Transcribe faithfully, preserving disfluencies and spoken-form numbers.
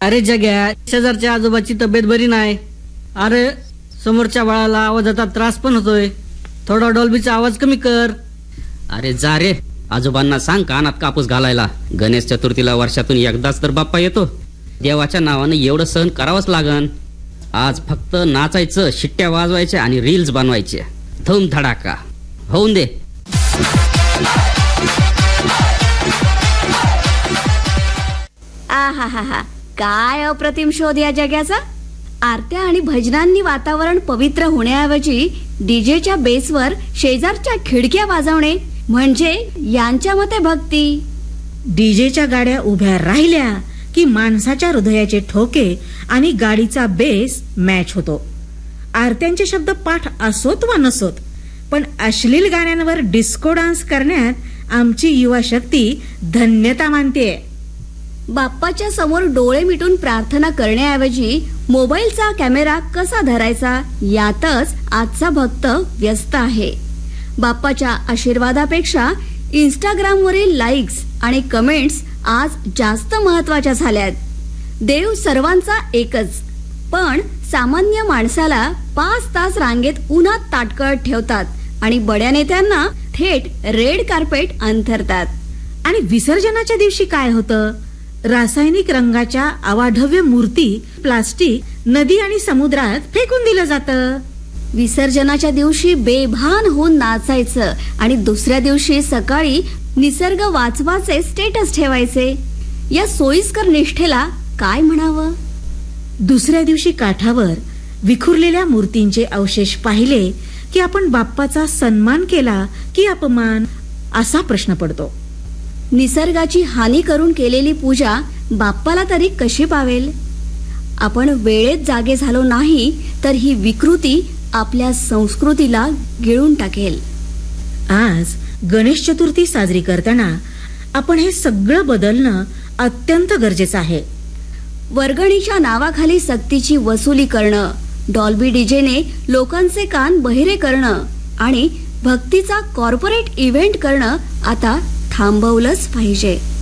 अरे जग्या, शेजारच्या आजोबाची तब्येत बरी नाही. अरे समोरच्या बाळाला आवाजाचा त्रास पण होतोय. थोडा डॉल्बीचा आवाज कमी कर. अरे जा रे, आजोबांना सांग कानात कापूस घालायला. गणेश चतुर्थीला वर्षातून एकदाच तर बाप्पा येतो. देवाच्या नावानं एवढं सहन करावंच लागन. आज फक्त नाचायचं, शिट्ट्या वाजवायच्या आणि रील्स बनवायचे. धूम धडाका होऊन दे. आहा हा हा, काय अप्रतिम शोध या जग्याचा. आरत्या आणि भजनांनी वातावरण पवित्र होण्याऐवजी डीजेच्या बेसवर शेजारच्या खिडक्या वाजवणे म्हणजे यांच्या मते भक्ती. डीजेच्या गाड्या उभ्या राहिल्या की माणसाच्या हृदयाचे ठोके आणि गाडीचा बेस मॅच होतो. आरत्यांचे शब्द पाठ असोत वा नसोत, पण अश्लील गाण्यांवर डिस्को डान्स करण्यात आमची युवा शक्ती धन्यता मानते. बाप्पाच्या समोर डोळे मिटून प्रार्थना करण्याऐवजी मोबाईलचा कॅमेरा कसा धरायचा यातच आजचा भक्त व्यस्त आहे. बाप्पाच्या आशीर्वादापेक्षा इंस्टाग्रामवरील लाईक्स आणि कमेंट्स आज जास्त महत्वाच्या झाल्यात. देव सर्वांचा एकच, पण सामान्य माणसाला पाच तास रांगेत उन्हात ताटकळत ठेवतात आणि बड्या नेत्यांना थेट रेड कार्पेट अंथरतात. आणि विसर्जनाच्या दिवशी काय होतं? रासायनिक रंगाच्या अवाढव्य मूर्ती प्लास्टिक नदी आणि समुद्रात फेकून दिलं जातं. विसर्जनाच्या दिवशी बेभान होऊन नाचायचं आणि दुसऱ्या दिवशी सकाळी निसर्ग वाचवाचे स्टेटस ठेवायचे. या सोयीस्कर निष्ठेला काय म्हणावं? दुसऱ्या दिवशी काठावर विखुरलेल्या मूर्तींचे अवशेष पाहिले की आपण बाप्पाचा सन्मान केला की अपमान असा प्रश्न पडतो. निसर्गाची हानी करून केलेली पूजा बाप्पाला तरी कशी पावेल? आपण वेळेत जागे झालो नाही तर ही विकृती आपल्या संस्कृतीला गिळून टाकेल. आज गणेश चतुर्थी साजरी करताना आपण हे सगळं बदलणं अत्यंत गरजेचं आहे. वर्गणीच्या नावाखाली सक्तीची वसुली करणं, डॉल्बी डीजेने लोकांचे कान बहिरे करणं आणि भक्तीचा कॉर्पोरेट इव्हेंट करणं आता थांबवलंच पाहिजे.